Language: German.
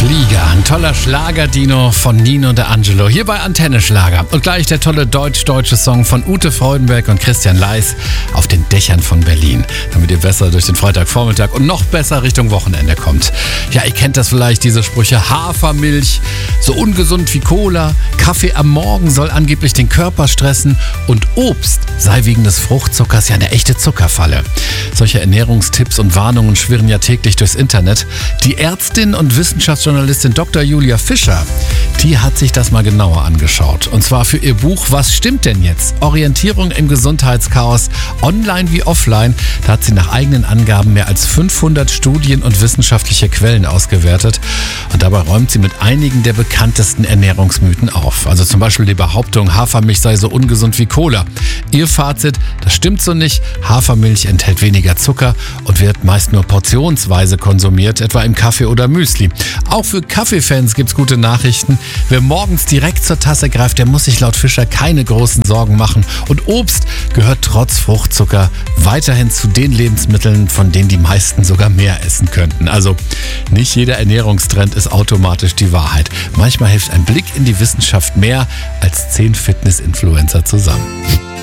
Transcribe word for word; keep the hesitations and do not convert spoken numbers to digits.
Flieger, ein toller Schlager-Dino von Nino und Angelo, hier bei Antenne Schlager. Und gleich der tolle deutsch-deutsche Song von Ute Freudenberg und Christian Leis auf den Dächern von Berlin, damit ihr besser durch den Freitagvormittag und noch besser Richtung Wochenende kommt. Ja, ihr kennt das vielleicht, diese Sprüche: Hafermilch, so ungesund wie Cola, Kaffee am Morgen soll angeblich den Körper stressen und Obst sei wegen des Fruchtzuckers ja eine echte Zuckerfalle. Solche Ernährungstipps und Warnungen schwirren ja täglich durchs Internet. Die Ärztin und Wissenschaftsjournalistin Doktor Julia Fischer, die hat sich das mal genauer angeschaut. Und zwar für ihr Buch Was stimmt denn jetzt? Orientierung im Gesundheitschaos, online wie offline. Da hat sie nach eigenen Angaben mehr als fünfhundert Studien und wissenschaftliche Quellen ausgewertet. Und dabei räumt sie mit einigen der bekanntesten Ernährungsmythen auf. Also zum Beispiel die Behauptung, Hafermilch sei so ungesund wie Cola. Ihr Fazit: Das stimmt so nicht. Hafermilch enthält weniger Zucker und wird meist nur portionsweise konsumiert, etwa im Kaffee oder Müsli. Auch für Kaffeefans gibt's gute Nachrichten. Wer morgens direkt zur Tasse greift, der muss sich laut Fischer keine großen Sorgen machen. Und Obst gehört trotz Fruchtzucker weiterhin zu den Lebensmitteln, von denen die meisten sogar mehr essen könnten. Also nicht jeder Ernährungstrend ist automatisch die Wahrheit. Manchmal hilft ein Blick in die Wissenschaft mehr als zehn Fitness-Influencer zusammen.